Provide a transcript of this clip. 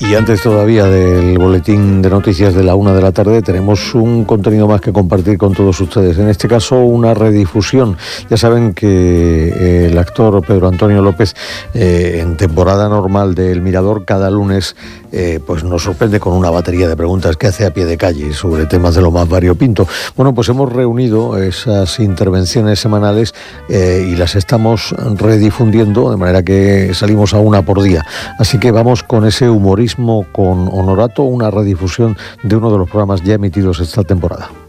Y antes todavía del boletín de noticias de la 1 de la tarde, tenemos un contenido más que compartir con todos ustedes. En este caso, una redifusión. Ya saben que el actor Pedro Antonio López, en temporada normal de El Mirador, cada lunes pues nos sorprende con una batería de preguntas que hace a pie de calle sobre temas de lo más variopinto. Bueno, pues hemos reunido esas intervenciones semanales y las estamos redifundiendo, de manera que salimos a una por día. Así que vamos con ese humorismo con Honorato, una redifusión de uno de los programas ya emitidos esta temporada.